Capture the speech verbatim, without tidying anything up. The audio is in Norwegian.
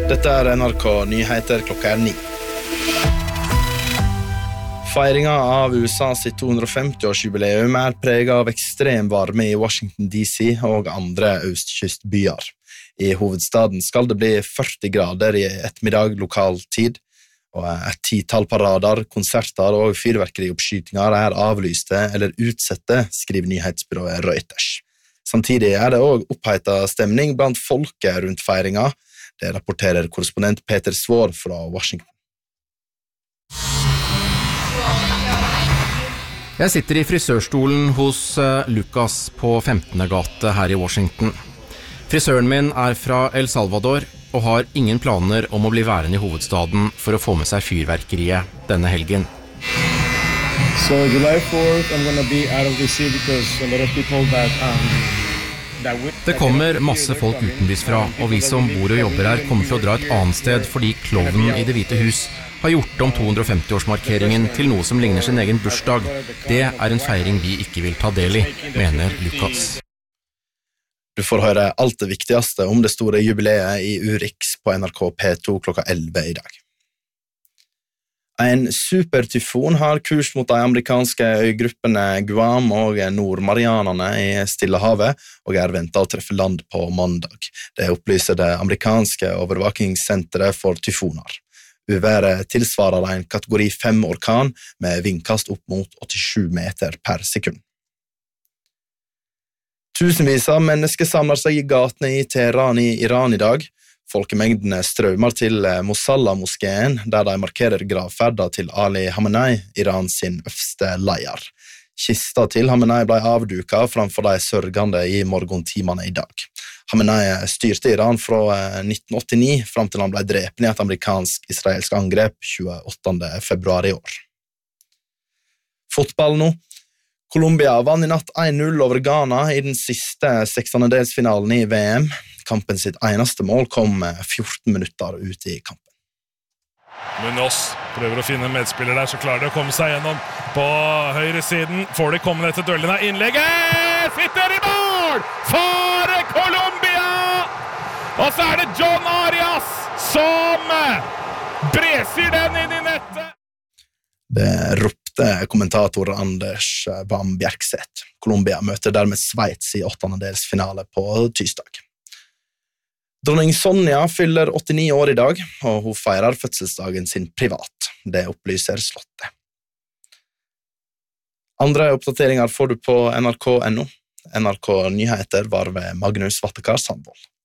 Dette er N R K Nyheter, klokka er ni. Feiringen av U S A sitt to hundre og femti-årsjubileum er preget av ekstrem varme i Washington D C og andre østkystbyer. I hovedstaden skal det bli førti grader i ettermiddag lokal tid, og et titall parader, konserter og fyrverkerioppskytinger er avlyste eller utsette, skriver nyhetsbyrået Reuters. Samtidig er det også opphetet stemning blant folket rundt feiringen. Det rapporterer korrespondent Peter Svår fra Washington. Jeg sitter i frisørstolen hos Lucas på femtende gate her i Washington. Frisøren min er fra El Salvador og har ingen planer om å bli værende i hovedstaden for å få med seg fyrverkeriet denne helgen. So July fourth, I'm going to be out of D C because a lot of people that um Det kommer masse folk utenbys fra, og vi som bor og jobber her kommer til å dra et annet sted fordi klovnen i Det hvite hus har gjort om to hundre og femti-årsmarkeringen til noe som ligner sin egen bursdag. Det er en feiring vi ikke vil ta del i, mener Lucas. Du får høre alt det viktigste om det store jubileet i Urix på N R K P to klokka elleve i dag. En supertyfon har kurs mot de amerikanske øygruppene Guam og Nord-Marianene i Stillehavet og er ventet å treffe land på mandag. Det opplyser det amerikanske overvåkingssenteret for tyfoner. Uværet tilsvarer en kategori fem orkan med vindkast opp mot åttisju meter per sekund. Tusenvis av mennesker samler seg i gatene i Teheran i Iran i dag. Folkemengdene strømmer til Mosalla-moskeen, der de markerer gravferda til Ali Khamenei, Irans sin øverste leder. Kista til Khamenei ble avduket framfor de sørgende i morgentimene i dag. Khamenei styrte Iran fra nitten åttini, fram til han ble drepen i et amerikansk-israelsk angrep tjueåttende februar i år. Fotball nå. Colombia vann i natt en null over Ghana i den siste sekstendedelsfinalen i V M. Kampen sitt eneste mål kom fjorten minutter ut i kampen. Munoz prøver å finne en medspiller der, så klarer de å komme seg gjennom på høyre siden. Får de komme ned til døllen av innlegget! Sitter i mål! For Colombia! Og så er det John Arias som breser den inn i nettet! Det ropte kommentator Anders Bam Bjerkseth. Colombia møter dermed Sveits i åttendedelsfinale på tirsdag. Dronning Sonja fyller åttini år i dag, og hun feirer fødselsdagen sin privat. Det opplyser Slottet. Andre oppdateringer får du på N R K punktum no. N R K Nyheter var ved Magnus Vattekar Sandvold.